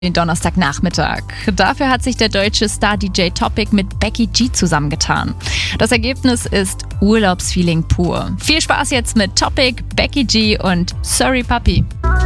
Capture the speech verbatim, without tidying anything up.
den Donnerstagnachmittag. Dafür hat sich der deutsche Star-D J Topic mit Becky G zusammengetan. Das Ergebnis ist Urlaubsfeeling pur. Viel Spaß jetzt mit Topic, Becky G und Sorry Papi.